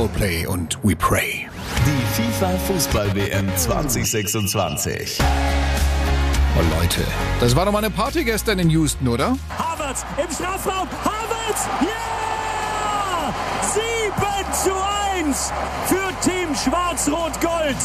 Foulplay und We Pray. Die FIFA-Fußball-WM 2026. Oh Leute, das war doch mal eine Party gestern in Houston, oder? Havertz im Strafraum. Havertz! Ja! 7:1 für Team Schwarz-Rot-Gold.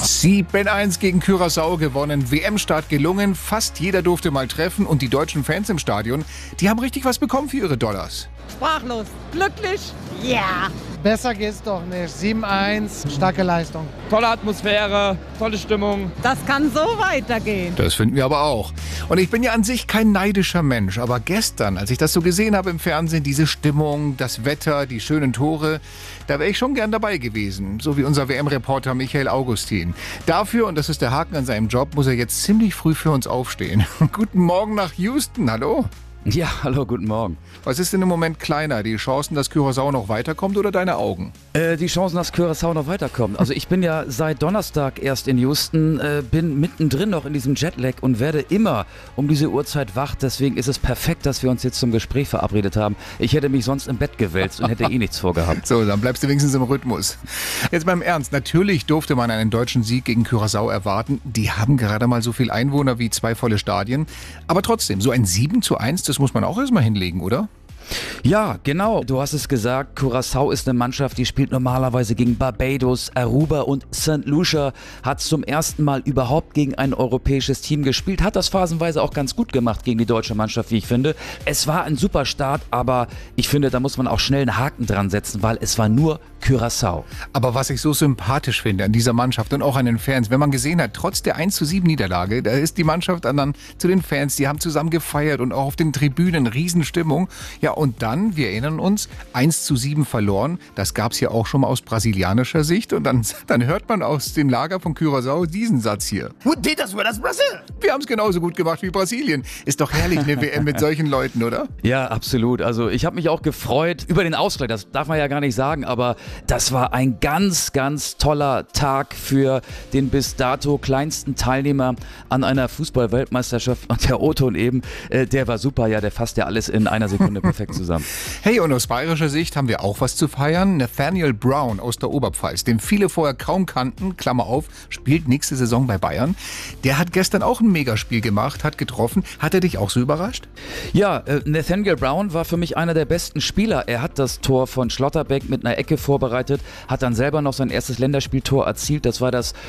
7:1 gegen Curaçao gewonnen. WM-Start gelungen. Fast jeder durfte mal treffen. Und die deutschen Fans im Stadion, die haben richtig was bekommen für ihre Dollars. Sprachlos. Glücklich? Ja. Besser geht's doch nicht. 7:1, starke Leistung. Tolle Atmosphäre, tolle Stimmung. Das kann so weitergehen. Das finden wir aber auch. Und ich bin ja an sich kein neidischer Mensch, aber gestern, als ich das so gesehen habe im Fernsehen, diese Stimmung, das Wetter, die schönen Tore, da wäre ich schon gern dabei gewesen. So wie unser WM-Reporter Michael Augustin. Dafür, und das ist der Haken an seinem Job, muss er jetzt ziemlich früh für uns aufstehen. Guten Morgen nach Houston, hallo? Ja, hallo, guten Morgen. Was ist denn im Moment kleiner, die Chancen, dass Curaçao noch weiterkommt oder deine Augen? Die Chancen, dass Curaçao noch weiterkommt. Also ich bin ja seit Donnerstag erst in Houston, bin mittendrin noch in diesem Jetlag und werde immer um diese Uhrzeit wach. Deswegen ist es perfekt, dass wir uns jetzt zum Gespräch verabredet haben. Ich hätte mich sonst im Bett gewälzt und hätte eh nichts vorgehabt. So, dann bleibst du wenigstens im Rhythmus. Jetzt mal im Ernst, natürlich durfte man einen deutschen Sieg gegen Curaçao erwarten. Die haben gerade mal so viel Einwohner wie 2 volle Stadien. Aber trotzdem, so ein 7:1, das muss man auch erstmal hinlegen, oder? Ja, genau. Du hast es gesagt, Curaçao ist eine Mannschaft, die spielt normalerweise gegen Barbados, Aruba und St. Lucia, hat zum ersten Mal überhaupt gegen ein europäisches Team gespielt, hat das phasenweise auch ganz gut gemacht gegen die deutsche Mannschaft, wie ich finde. Es war ein super Start, aber ich finde, da muss man auch schnell einen Haken dran setzen, weil es war nur Curaçao. Aber was ich so sympathisch finde an dieser Mannschaft und auch an den Fans, wenn man gesehen hat, trotz der 1:7 Niederlage, da ist die Mannschaft dann zu den Fans, die haben zusammen gefeiert und auch auf den Tribünen Riesenstimmung. Ja, und dann, wir erinnern uns, 1:7 verloren. Das gab es ja auch schon mal aus brasilianischer Sicht. Und dann hört man aus dem Lager von Curaçao diesen Satz hier. We did as well as Brazil. Wir haben es genauso gut gemacht wie Brasilien. Ist doch herrlich, eine WM mit solchen Leuten, oder? Ja, absolut. Also ich habe mich auch gefreut über den Ausgleich. Das darf man ja gar nicht sagen, aber das war ein ganz, ganz toller Tag für den bis dato kleinsten Teilnehmer an einer Fußball-Weltmeisterschaft. Und der O-Ton eben, der war super. Ja, der fasst ja alles in einer Sekunde perfekt zusammen. Hey, und aus bayerischer Sicht haben wir auch was zu feiern. Nathaniel Brown aus der Oberpfalz, den viele vorher kaum kannten, Klammer auf, spielt nächste Saison bei Bayern. Der hat gestern auch ein Megaspiel gemacht, hat getroffen. Hat er dich auch so überrascht? Ja, Nathaniel Brown war für mich einer der besten Spieler. Er hat das Tor von Schlotterbeck mit einer Ecke vorbereitet, hat dann selber noch sein erstes Länderspieltor erzielt. Das war das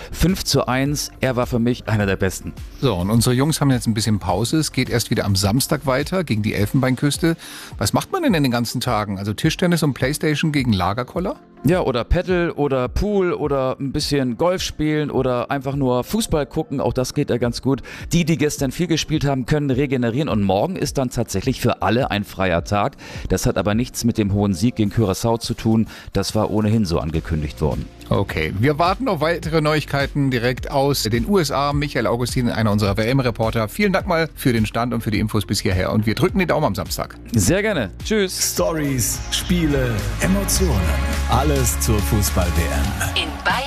5:1. Er war für mich einer der besten. So, und unsere Jungs haben jetzt ein bisschen Pause. Es geht erst wieder am Samstag weiter gegen die Elfenbeinküste. Was macht man denn in den ganzen Tagen? Also Tischtennis und Playstation gegen Lagerkoller? Ja, oder Paddle oder Pool oder ein bisschen Golf spielen oder einfach nur Fußball gucken. Auch das geht ja ganz gut. Die gestern viel gespielt haben, können regenerieren und morgen ist dann tatsächlich für alle ein freier Tag. Das hat aber nichts mit dem hohen Sieg gegen Curaçao zu tun. Das war ohnehin so angekündigt worden. Okay, wir warten auf weitere Neuigkeiten direkt aus den USA. Michael Augustin, einer unserer WM-Reporter. Vielen Dank mal für den Stand und für die Infos bis hierher. Und wir drücken den Daumen am Samstag. Sehr gerne. Tschüss. Stories, Spiele, Emotionen. Alles zur Fußball-WM. In Bayern